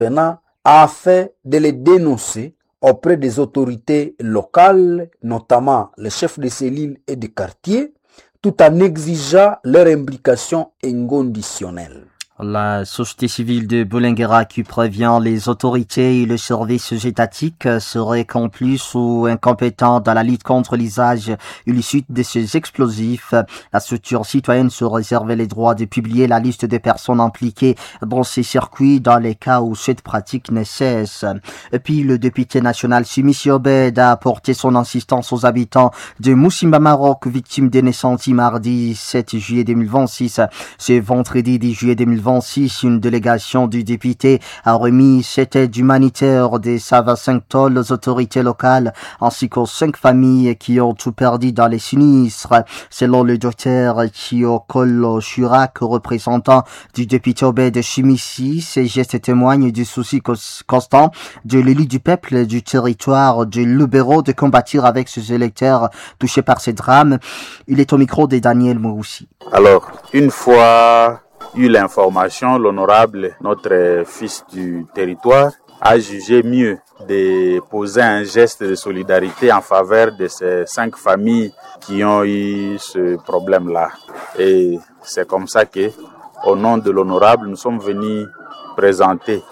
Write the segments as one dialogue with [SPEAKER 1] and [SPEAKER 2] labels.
[SPEAKER 1] afin de les dénoncer auprès des autorités locales, notamment les chefs de cellule et de quartier, tout en exigeant leur implication inconditionnelle.
[SPEAKER 2] La société civile de Boulinguera qui prévient les autorités et le service étatique seraient complices ou incompétents dans la lutte contre l'usage illicite de ces explosifs. La structure citoyenne se réserve les droits de publier la liste des personnes impliquées dans ces circuits dans les cas où cette pratique ne cesse. Et puis le député national Simissi Obed a apporté son assistance aux habitants de Moussimba Maroc, victimes d'un incendie mardi 7 juillet 2026. Ce vendredi 10 juillet 2026, une délégation du député a remis cette aide humanitaire des Sava-5 aux autorités locales ainsi qu'aux 5 familles qui ont tout perdu dans les sinistres. Selon le docteur Chiokolo Churak, représentant du député Obed Simissi, ces gestes témoignent du souci constant de l'élu du peuple du territoire de Lubero de combattre avec ses électeurs touchés par ces drames. Il est au micro de Daniel Moussi.
[SPEAKER 3] Alors, une fois eu l'information, l'honorable, notre fils du territoire, a jugé mieux de poser un geste de solidarité en faveur de ces 5 familles qui ont eu ce problème-là. Et c'est comme ça que, au nom de l'honorable, nous sommes venus présenter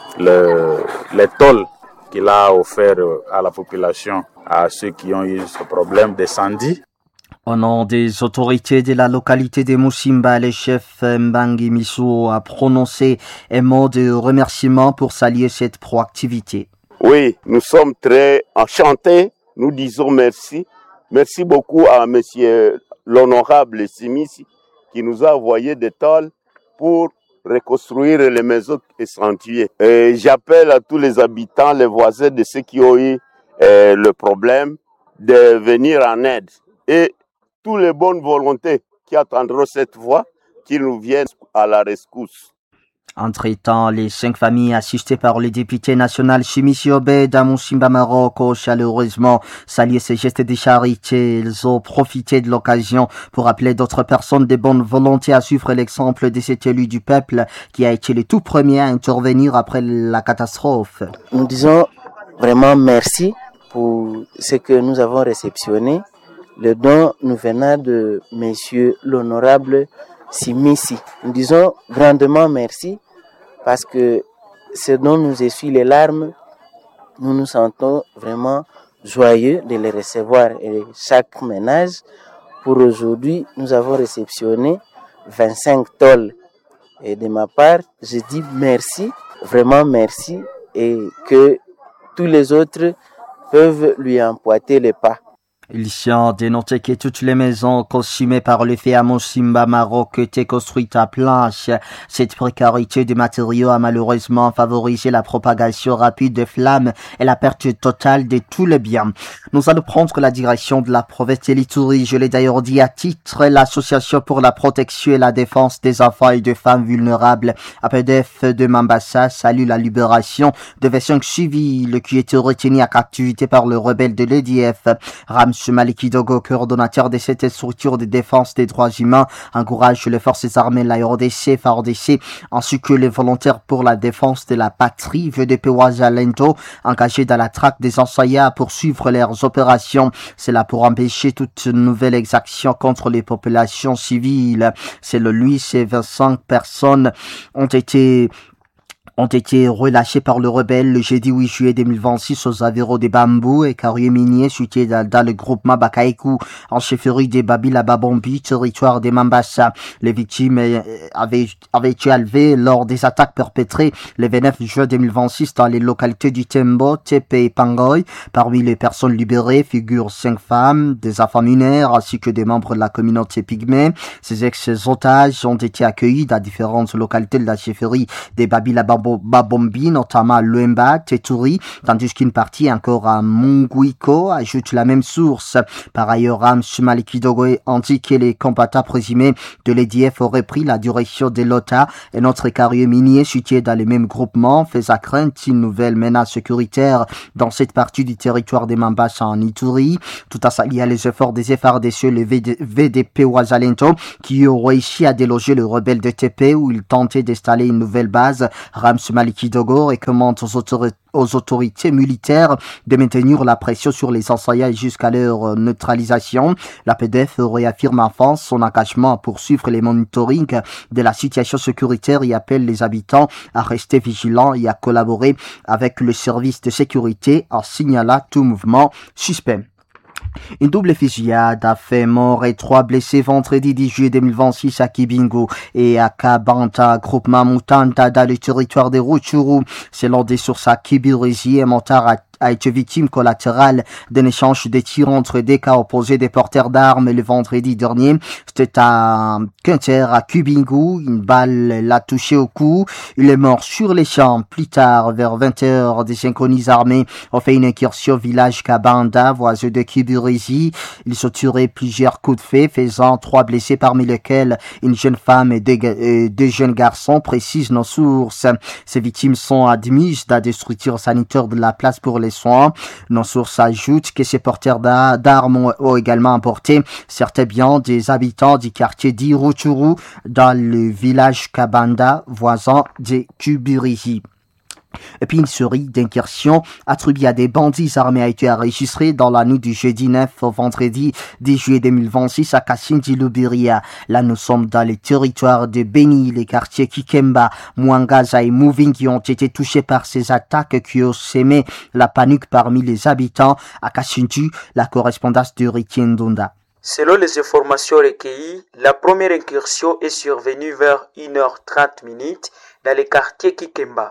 [SPEAKER 3] les tôles qu'il a offert à la population, à ceux qui ont eu ce problème d'incendie.
[SPEAKER 2] Au nom des autorités de la localité de Moussimba, le chef Mbangi Missou a prononcé un mot de remerciement pour saluer cette proactivité.
[SPEAKER 4] Oui, nous sommes très enchantés. Nous disons merci. Merci beaucoup à monsieur l'honorable Simissi qui nous a envoyé des tôles pour reconstruire les maisons incendiées. J'appelle à tous les habitants, les voisins de ceux qui ont eu le problème de venir en aide. Et toutes les bonnes volontés qui attendront cette voie, qui nous viennent à la rescousse.
[SPEAKER 2] Entre-temps, les 5 familles assistées par le député national Simissi Obed à Moussimba Maroc ont chaleureusement salué ces gestes de charité. Ils ont profité de l'occasion pour appeler d'autres personnes de bonne volonté à suivre l'exemple de cet élu du peuple qui a été le tout premier à intervenir après la catastrophe.
[SPEAKER 5] Nous disons vraiment merci pour ce que nous avons réceptionné. Le don nous venant de monsieur l'honorable Simissi. Nous disons grandement merci parce que ce dont nous essuie les larmes, nous nous sentons vraiment joyeux de les recevoir. Et chaque ménage, pour aujourd'hui, nous avons réceptionné 25 tôles. Et de ma part, je dis merci, vraiment merci, et que tous les autres peuvent lui emboîter les pas.
[SPEAKER 2] Il tient de noter que toutes les maisons consumées par le feu à Moussimba Maroc étaient construites à planches. Cette précarité des matériaux a malheureusement favorisé la propagation rapide des flammes et la perte totale de tous les biens. Nous allons prendre la direction de la province de l'Ituri. Je l'ai d'ailleurs dit à titre, l'association pour la protection et la défense des enfants et des femmes vulnérables, APDF de Mambasa, salue la libération de 25 civils qui étaient retenus à captivité par le rebelle de l'EDF. Maliki Dogo, coordonnateur de cette structure de défense des droits humains, encourage les forces armées, la RDC, FARDC, ainsi que les volontaires pour la défense de la patrie, VDP Ouazalento, engagés dans la traque des ensayants à poursuivre leurs opérations. C'est là pour empêcher toute nouvelle exaction contre les populations civiles. Selon lui, ces 25 personnes ont été relâchés par le rebelle le jeudi 8 juillet 2026 aux Aveiro des Bambous et carriers miniers situés dans le groupement Bakaikou en chefferie des Babila Babombi, territoire des Mambasa. Les victimes avaient été enlevées lors des attaques perpétrées le 29 juin 2026 dans les localités du Tembo, Tepe et Pangoy. Parmi les personnes libérées figurent 5 femmes, des enfants mineurs ainsi que des membres de la communauté pygmée. Ces ex-otages ont été accueillis dans différentes localités de la chefferie des Babila Babombi, notamment à Luemba, Teturi, tandis qu'une partie encore à Munguiko, ajoute la même source. Par ailleurs, Ramsu Maliki Dogo indique que les combattants présumés de l'EDF auraient pris la direction de l'OTA et notre carrier minier situé dans les mêmes groupements faisant craindre une nouvelle menace sécuritaire dans cette partie du territoire des Mambasa en Ituri, tout en s'alliant les efforts des FARDC, les VDP Ouazalento, qui ont réussi à déloger le rebelle de TP où ils tentaient d'installer une nouvelle base. James Maliki Dogo recommande aux autorités militaires de maintenir la pression sur les assaillants jusqu'à leur neutralisation. La PDF réaffirme enfin son engagement à poursuivre les monitorings de la situation sécuritaire et appelle les habitants à rester vigilants et à collaborer avec le service de sécurité en signalant tout mouvement suspect. Une double fusillade a fait mort et 3 blessés vendredi 10 juillet 2026 à Kibingo et à Kabanta, groupement Mutanda, dans le territoire de Rutshuru. Selon des sources à Kibirizi, un motard a été victime collatérale d'un échange de tirs entre des cas opposés des porteurs d'armes le vendredi dernier. C'était à Quinter, à Kibingo. Une balle l'a touché au cou. Il est mort sur les champs. Plus tard, vers 20h, des inconnus armés ont fait une incursion au village Kabanda, voisin de Kibirizi. Ils ont tiré plusieurs coups de feu, faisant 3 blessés, parmi lesquels une jeune femme et 2 jeunes garçons, précisent nos sources. Ces victimes sont admises dans des structures sanitaires de la place pour les soins. Nos sources ajoutent que ces porteurs d'armes ont également emporté certains biens des habitants du quartier d'Iruturu dans le village Kabanda, voisin de Kibirizi. Et puis une série d'incursions attribuées à des bandits armés a été enregistrée dans la nuit du jeudi 9 au vendredi 10 juillet 2026 à Kasindi-Lubiria. Là, nous sommes dans les territoires de Beni, les quartiers Kikemba, Mwangaza et Moving qui ont été touchés par ces attaques qui ont sémé la panique parmi les habitants. À Kasindi, la correspondance de Ricky Ndunda.
[SPEAKER 6] Selon les informations recueillies, la première incursion est survenue vers 1h30 dans les quartiers Kikemba.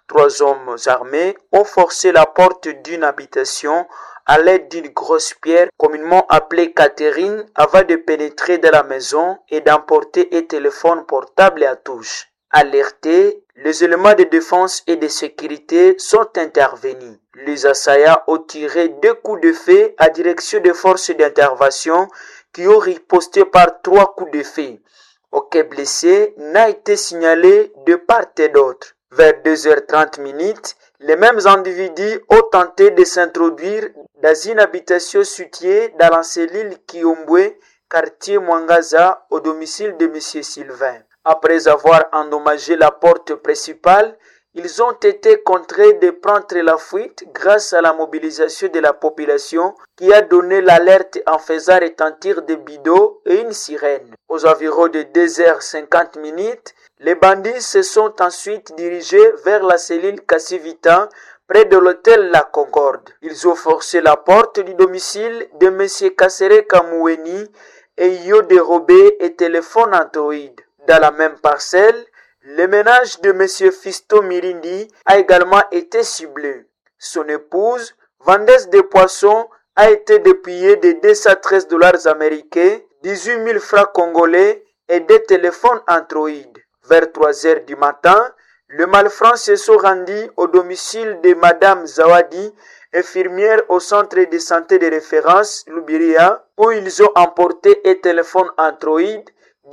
[SPEAKER 6] 3 hommes armés ont forcé la porte d'une habitation à l'aide d'une grosse pierre communément appelée Catherine avant de pénétrer dans la maison et d'emporter un téléphone portable à touche. Alertés, les éléments de défense et de sécurité sont intervenus. Les assaillants ont tiré 2 coups de feu à direction des forces d'intervention qui ont riposté par 3 coups de feu. Aucun blessé n'a été signalé de part et d'autre. Vers 2h30, les mêmes individus ont tenté de s'introduire dans une habitation située dans la cellule Kiombwe, quartier Mwangaza, au domicile de M. Sylvain. Après avoir endommagé la porte principale, ils ont été contraints de prendre la fuite grâce à la mobilisation de la population qui a donné l'alerte en faisant retentir des bidons et une sirène. Aux environs de 2h50, les bandits se sont ensuite dirigés vers la cellule Kassivita près de l'hôtel La Concorde. Ils ont forcé la porte du domicile de M. Kassere Kamoueni et y ont dérobé un téléphone Android. Dans la même parcelle, le ménage de M. Fisto Mirindi a également été ciblé. Son épouse, vendeuse de poissons, a été dépouillée de $213 américains, 18 000 francs congolais et des téléphones Android. Vers 3 heures du matin, le malfrats se sont rendus au domicile de Madame Zawadi, infirmière au centre de santé de référence Lubiria, où ils ont emporté un téléphone Android,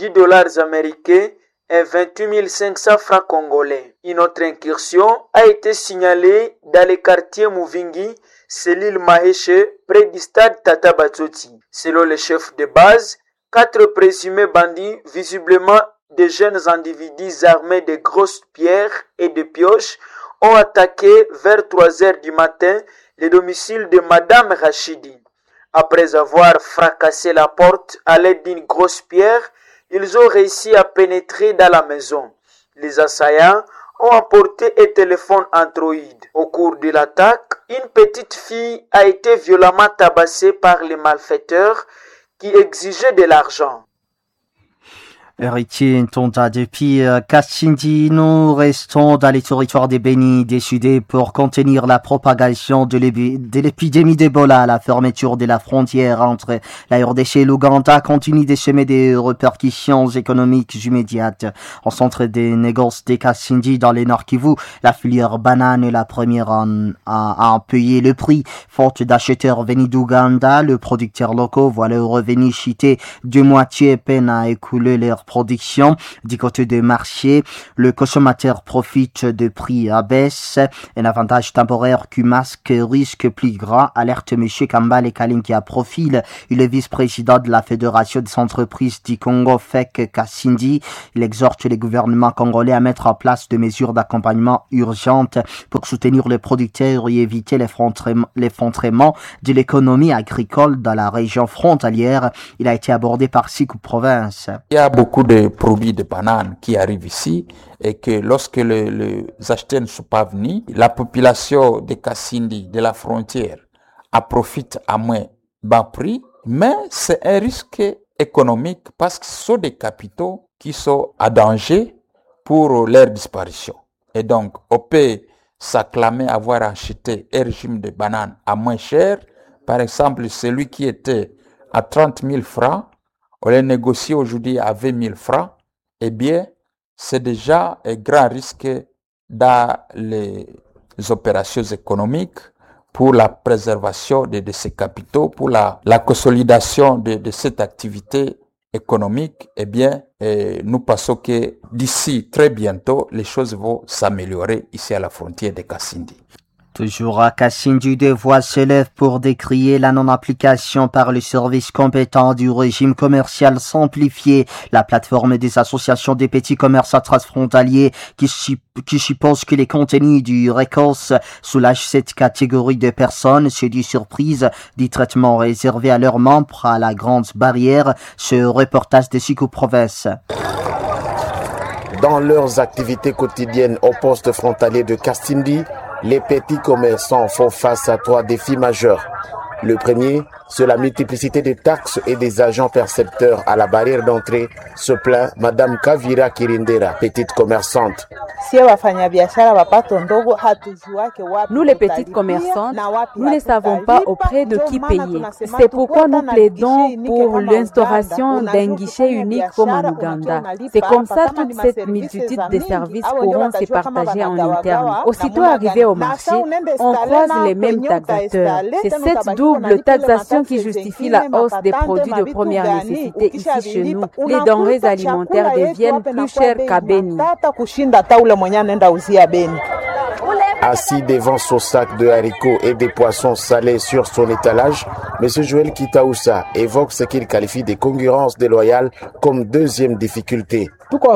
[SPEAKER 6] $10 américains et 28 500 francs congolais. Une autre incursion a été signalée dans le quartier Muvingi, cellule Maheche, près du stade Tata Batsoti. Selon le chef de base, 4 présumés bandits, visiblement des jeunes individus armés de grosses pierres et de pioches, ont attaqué vers 3 heures du matin le domicile de Madame Rachidi. Après avoir fracassé la porte à l'aide d'une grosse pierre, ils ont réussi à pénétrer dans la maison. Les assaillants ont emporté un téléphone Android. Au cours de l'attaque, une petite fille a été violemment tabassée par les malfaiteurs qui exigeaient de l'argent.
[SPEAKER 2] Héritier Ntonda, depuis Kasindi, nous restons dans les territoires des Béni, décidés pour contenir la propagation de l'épidémie d'Ebola. La fermeture de la frontière entre la RDC et l'Ouganda continue de semer des répercussions économiques immédiates. Au centre des négoces de Kasindi, dans les Nord Kivu, la filière banane est la première à payer le prix. Faute d'acheteurs venus d'Ouganda, le producteur local voit le revenu chuter de moitié, peine à écouler leur production. Du côté des marchés, le consommateur profite de prix à baisse. Un avantage temporaire qui masque risque plus grand, alerte M. Kambale Kalinkia Profil. Il est vice-président de la Fédération des entreprises du Congo, FEC Kasindi. Il exhorte les gouvernements congolais à mettre en place des mesures d'accompagnement urgentes pour soutenir les producteurs et éviter l'effondrement de l'économie agricole dans la région frontalière. Il a été abordé par Sikou Province.
[SPEAKER 7] Il y a beaucoup de produits de bananes qui arrivent ici et que lorsque les acheteurs ne sont pas venus, la population de Kasindi, de la frontière, en profite à moins bas prix, mais c'est un risque économique parce que ce sont des capitaux qui sont à danger pour leur disparition. Et donc, on peut s'acclamer avoir acheté un régime de bananes à moins cher. Par exemple, celui qui était à 30 000 francs, on les négocie aujourd'hui à 20 000 francs. Eh bien, c'est déjà un grand risque dans les opérations économiques pour la préservation de ces capitaux, pour la consolidation de cette activité économique. Eh bien, nous pensons que d'ici très bientôt, les choses vont s'améliorer ici à la frontière de Kasindi.
[SPEAKER 2] Toujours à Kasindi, des voix s'élèvent pour décrier la non-application par les services compétents du régime commercial simplifié. La plateforme des associations des petits commerçants transfrontaliers qui suppose que les contenus du RECOS soulagent cette catégorie de personnes. C'est du surprise du traitement réservé à leurs membres à la grande barrière. Ce reportage de Sikou Province.
[SPEAKER 8] Dans leurs activités quotidiennes au poste frontalier de Kasindi, les petits commerçants font face à 3 défis majeurs. Le premier, c'est la multiplicité des taxes et des agents percepteurs à la barrière d'entrée, se plaint Madame Kavira Kirindera, petite commerçante.
[SPEAKER 9] Nous les petites commerçantes, nous ne savons pas auprès de qui payer. C'est pourquoi nous plaidons pour l'instauration d'un guichet unique comme en Ouganda. C'est comme ça toute cette multitude de services pourront se partager en interne. Aussitôt arrivé au marché, on croise les mêmes taxateurs. C'est cette double taxation qui justifie la hausse des produits de première nécessité ici chez nous. Les denrées alimentaires deviennent plus chères qu'à Beni.
[SPEAKER 8] Assis devant son sac de haricots et des poissons salés sur son étalage, M. Joël Kitaoussa évoque ce qu'il qualifie de concurrence déloyale comme deuxième difficulté.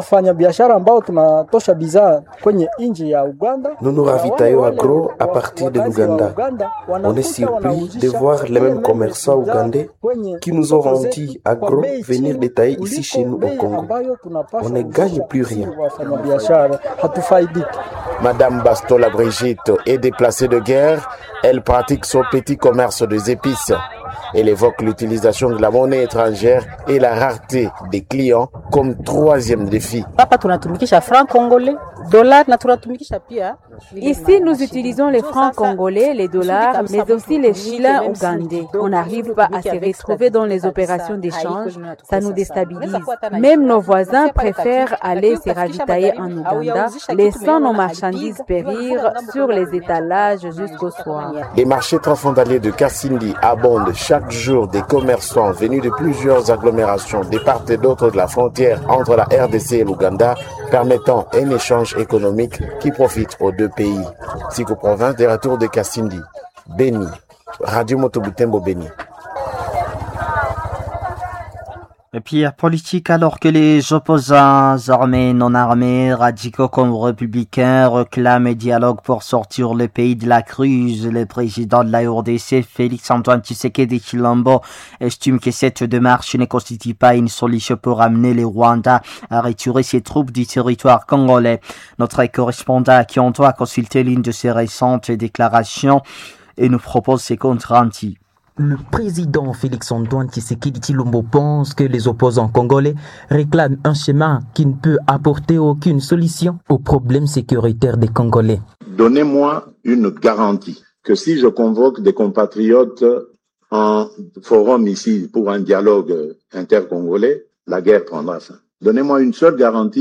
[SPEAKER 10] Nous nous ravitaillons agro à partir de l'Ouganda. On est surpris de voir les mêmes commerçants ougandais qui nous ont rendu agro venir détailler ici chez nous au Congo. On ne gagne plus rien.
[SPEAKER 8] Madame Bastola Brigitte est déplacée de guerre. Elle pratique son petit commerce des épices. Elle évoque l'utilisation de la monnaie étrangère et la rareté des clients comme troisième défi.
[SPEAKER 9] Ici, nous utilisons les francs congolais, les dollars, mais aussi les shillings ougandais. On n'arrive pas à se retrouver dans les opérations d'échange, ça nous déstabilise. Même nos voisins préfèrent aller se ravitailler en Ouganda, laissant nos marchandises périr sur les étalages jusqu'au soir.
[SPEAKER 8] Les marchés transfrontaliers de Kasindi abondent chaque jour des commerçants venus de plusieurs agglomérations de part et d'autre de la frontière entre la RDC et l'Ouganda, permettant un échange économique qui profite aux deux pays. Sikou Province, des retours de Kasindi, Beni, Radio Motobutembo Beni.
[SPEAKER 2] Et puis, politique, alors que les opposants armés, non armés, radicaux comme républicains réclament un dialogue pour sortir le pays de la crise, le président de la RDC, Félix-Antoine Tshisekedi Tshilombo, estime que cette démarche ne constitue pas une solution pour amener le Rwanda à retirer ses troupes du territoire congolais. Notre correspondant à Kyoto a consulté l'une de ses récentes déclarations et nous propose ses comptes rendus.
[SPEAKER 11] Le président Félix-Antoine Tshisekedi Tshilombo pense que les opposants congolais réclament un chemin qui ne peut apporter aucune solution aux problèmes sécuritaires des Congolais.
[SPEAKER 12] Donnez-moi une garantie que si je convoque des compatriotes en forum ici pour un dialogue intercongolais, la guerre prendra fin. Donnez-moi une seule garantie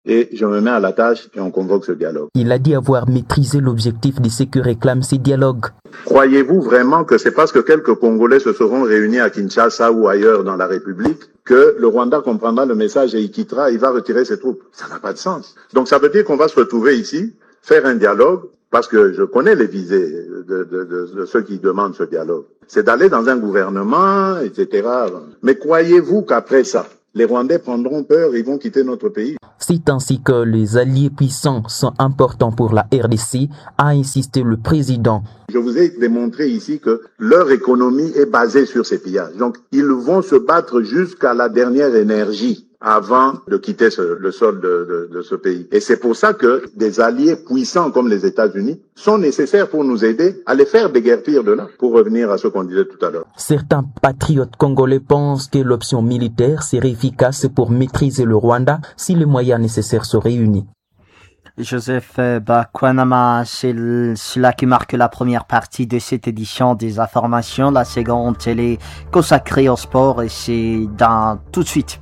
[SPEAKER 12] et je me mets à la tâche et on convoque ce dialogue.
[SPEAKER 11] Il a dit avoir maîtrisé l'objectif de ce que réclament ces dialogues.
[SPEAKER 12] Croyez-vous vraiment que c'est parce que quelques Congolais se seront réunis à Kinshasa ou ailleurs dans la République que le Rwanda comprendra le message et il quittera, il va retirer ses troupes? Ça n'a pas de sens. Donc ça veut dire qu'on va se retrouver ici, faire un dialogue, parce que je connais les visées de ceux qui demandent ce dialogue. C'est d'aller dans un gouvernement, etc. Mais croyez-vous qu'après ça, les Rwandais prendront peur, ils vont quitter notre pays?
[SPEAKER 11] C'est ainsi que les alliés puissants sont importants pour la RDC, a insisté le président.
[SPEAKER 12] Je vous ai démontré ici que leur économie est basée sur ces pillages. Donc, ils vont se battre jusqu'à la dernière énergie avant de quitter le sol de ce pays. Et c'est pour ça que des alliés puissants comme les États-Unis sont nécessaires pour nous aider à les faire déguerpir de là, pour revenir à ce qu'on disait tout à l'heure.
[SPEAKER 11] Certains patriotes congolais pensent que l'option militaire serait efficace pour maîtriser le Rwanda si les moyens nécessaires sont réunis.
[SPEAKER 2] Joseph Bakwanama, c'est cela qui marque la première partie de cette édition des informations. La seconde, elle est consacrée au sport et c'est dans tout de suite.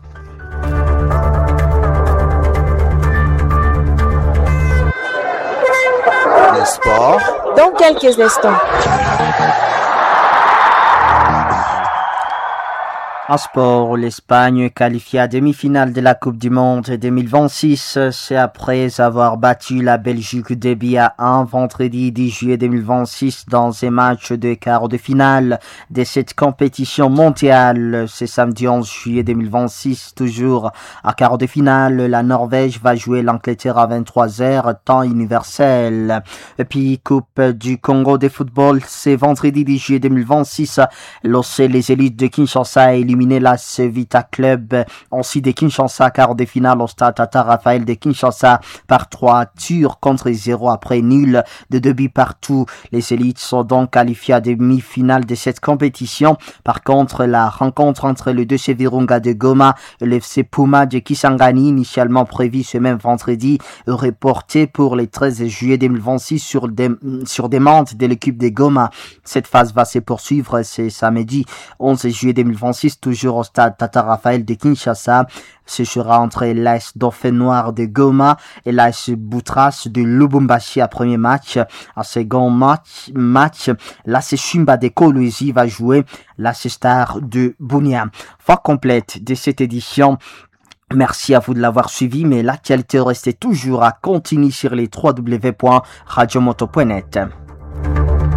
[SPEAKER 13] Le sport
[SPEAKER 14] dans quelques instants.
[SPEAKER 2] En sport, l'Espagne qualifiée à demi-finale de la Coupe du Monde 2026. C'est après avoir battu la Belgique 2-1 vendredi 10 juillet 2026 dans un match de quart de finale de cette compétition mondiale. C'est samedi 11 juillet 2026, toujours à quart de finale. La Norvège va jouer l'Angleterre à 23h, temps universel. Et puis, Coupe du Congo de football, c'est vendredi 10 juillet 2026. Les élites de Kinshasa éliminé la Vita Club aussi de Kinshasa, quart de finale au stade Tata Raphaël de Kinshasa par 3 tirs contre 0 après nul de 2 buts partout. Les élites sont donc qualifiées à demi-finale de cette compétition. Par contre, la rencontre entre les deux Virunga de Goma et l'FC Puma de Kisangani, initialement prévue ce même vendredi, reportée pour le 13 juillet 2026 sur demande de l'équipe de Goma. Cette phase va se poursuivre ce samedi 11 juillet 2026, toujours au stade Tata Raphaël de Kinshasa. Ce sera entre l'AS Dauphin Noir de Goma et l'AS Boutras de Lubumbashi à premier match. En second match, l'AS Chimba de Kolwezi va jouer l'AS Star de Bunia. Fin complète de cette édition. Merci à vous de l'avoir suivi, mais l'actualité reste toujours à continuer sur les www.radiomoto.net.